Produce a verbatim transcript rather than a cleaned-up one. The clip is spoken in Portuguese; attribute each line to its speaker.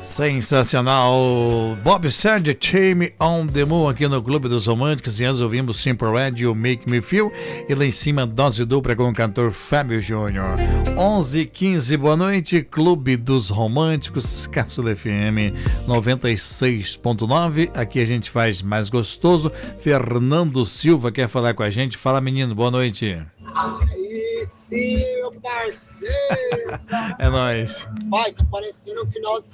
Speaker 1: Sensacional! Bob Seger, Time on the Moon aqui no Clube dos Românticos. E nós ouvimos Simple Red, You Make Me Feel. E lá em cima, dose dupla com o cantor Fábio Júnior. onze e quinze, boa noite. Clube dos Românticos, Cássio F M noventa e seis ponto nove. Aqui a gente faz mais gostoso. Fernando Silva quer falar com a gente. Fala, menino, boa noite.
Speaker 2: Aí sim, meu parceiro.
Speaker 1: É nóis.
Speaker 2: Vai, tá parecendo o final de